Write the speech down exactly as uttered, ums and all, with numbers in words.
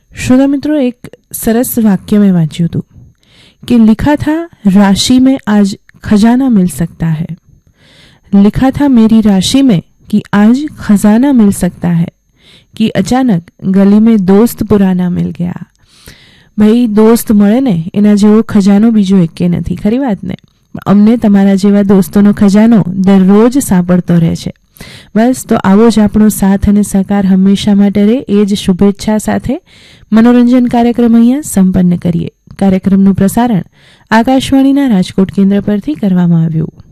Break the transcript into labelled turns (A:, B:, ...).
A: श्रोता मित्रों, एक सरस वाक्य में वांच्યું હતું कि लिखा था राशि में आज खजाना मिल सकता है, लिखा था मेरी राशि में कि आज खजाना मिल सकता है, कि अचानक गली में दोस्त पुराना मिल गया। भाई, दोस्त મળે ને એના જેવો ખજાનો બીજો એકે નથી, ખરી વાત ને? અમને તમારા જેવા દોસ્તોનો ખજાનો દરરોજ સાંપડતો રહે છે। બસ, તો આવો જ આપણો સાથ અને સહકાર હંમેશા માટે રહે એ જ શુભેચ્છા સાથે મનોરંજન કાર્યક્રમ અહીંયા સંપન્ન કરીએ। કાર્યક્રમનું પ્રસારણ આકાશવાણીના રાજકોટ કેન્દ્ર પરથી કરવામાં આવ્યું।